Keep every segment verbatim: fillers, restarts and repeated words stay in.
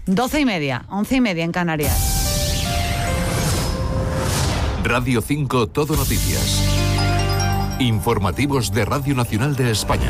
Doce y media, once y media en Canarias. Radio cinco Todo Noticias. Informativos de Radio Nacional de España.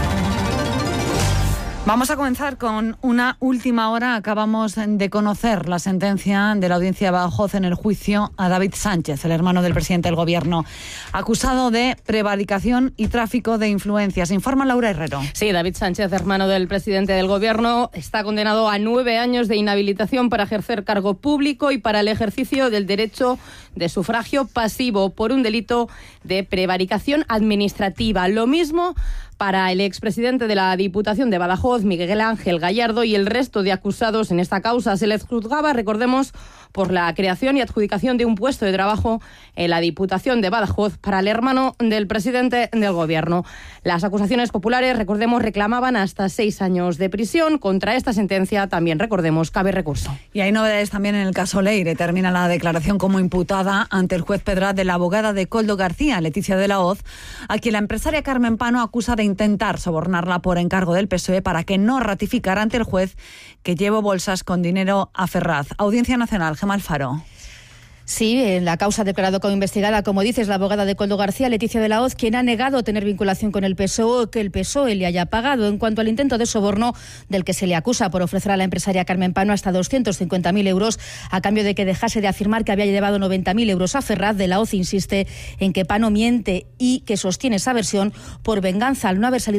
Vamos a comenzar con una última hora. Acabamos de conocer la sentencia de la Audiencia de Badajoz en el juicio a David Sánchez, el hermano del presidente del Gobierno, acusado de prevaricación y tráfico de influencias. Informa Laura Herrero. Sí, David Sánchez, hermano del presidente del Gobierno, está condenado a nueve años de inhabilitación para ejercer cargo público y para el ejercicio del derecho de sufragio pasivo por un delito de prevaricación administrativa. Lo mismo para el expresidente de la Diputación de Badajoz, Miguel Ángel Gallardo, y el resto de acusados en esta causa. Se les juzgaba, recordemos, por la creación y adjudicación de un puesto de trabajo en la Diputación de Badajoz para el hermano del presidente del Gobierno. Las acusaciones populares, recordemos, reclamaban hasta seis años de prisión. Contra esta sentencia, también, recordemos, cabe recurso. Y hay novedades también en el caso Leire. Termina la declaración como imputada ante el juez Pedraz de la abogada de Koldo García, Leticia de la Hoz, a quien la empresaria Carmen Pano acusa de intentar sobornarla por encargo del P S O E para que no ratificara ante el juez que llevó bolsas con dinero a Ferraz. Audiencia Nacional, Gemma Alfaro. Sí, en la causa ha declarado como investigada, como dices, la abogada de Koldo García, Leticia de la Hoz, quien ha negado tener vinculación con el P S O E, que el P S O E le haya pagado. En cuanto al intento de soborno del que se le acusa por ofrecer a la empresaria Carmen Pano hasta doscientos cincuenta mil euros a cambio de que dejase de afirmar que había llevado noventa mil euros a Ferraz, de la Hoz insiste en que Pano miente y que sostiene esa versión por venganza al no haber salido